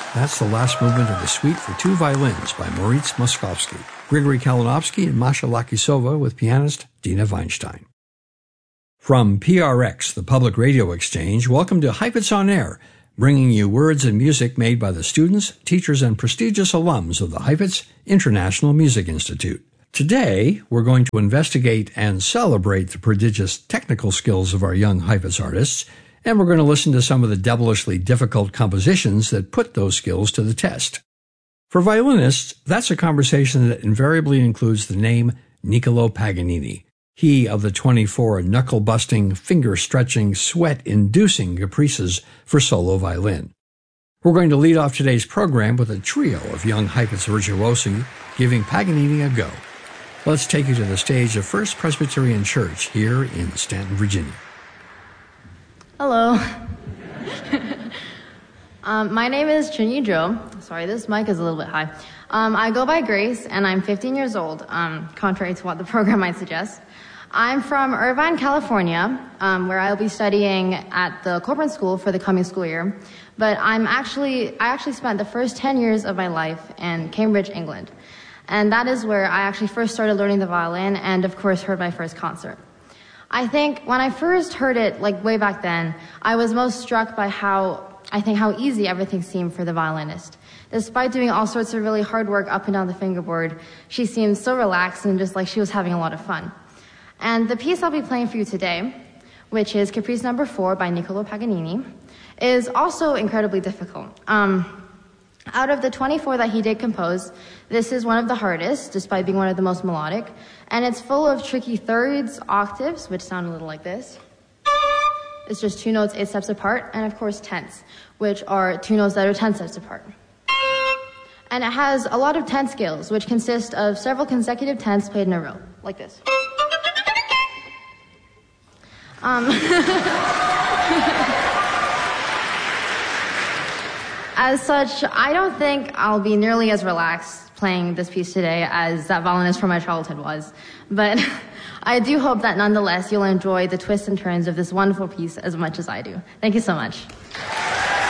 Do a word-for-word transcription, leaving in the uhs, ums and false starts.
That's the last movement of the Suite for Two Violins by Moritz Moszkowski, Grigory Kalinowski, and Masha Lakisova with pianist Dina Weinstein. From P R X, the Public Radio Exchange, welcome to Heifetz on Air, bringing you words and music made by the students, teachers, and prestigious alums of the Heifetz International Music Institute. Today, we're going to investigate and celebrate the prodigious technical skills of our young Heifetz artists, and we're going to listen to some of the devilishly difficult compositions that put those skills to the test. For violinists, that's a conversation that invariably includes the name Niccolo Paganini, he of the twenty-four knuckle-busting, finger-stretching, sweat-inducing caprices for solo violin. We're going to lead off today's program with a trio of young Heifetz virtuosi giving Paganini a go. Let's take you to the stage of First Presbyterian Church here in Stanton, Virginia. Hello. um, my name is Chinyi Zhou. Sorry, this mic is a little bit high. Um, I go by Grace, and I'm fifteen years old, um, contrary to what the program might suggest. I'm from Irvine, California, um, where I'll be studying at the Corcoran School for the coming school year. But I'm actually, I actually spent the first ten years of my life in Cambridge, England. And that is where I actually first started learning the violin and, of course, heard my first concert. I think when I first heard it, like way back then, I was most struck by how, I think, how easy everything seemed for the violinist. Despite doing all sorts of really hard work up and down the fingerboard, she seemed so relaxed and just like she was having a lot of fun. And the piece I'll be playing for you today, which is Caprice Number Four by Niccolo Paganini, is also incredibly difficult. Um, Out of the twenty-four that he did compose, this is one of the hardest, despite being one of the most melodic, and it's full of tricky thirds, octaves, which sound a little like this. It's just two notes eight steps apart, and of course tenths, which are two notes that are ten steps apart. And it has a lot of tenth scales, which consist of several consecutive tenths played in a row, like this. Um... As such, I don't think I'll be nearly as relaxed playing this piece today as that violinist from my childhood was. But I do hope that nonetheless you'll enjoy the twists and turns of this wonderful piece as much as I do. Thank you so much.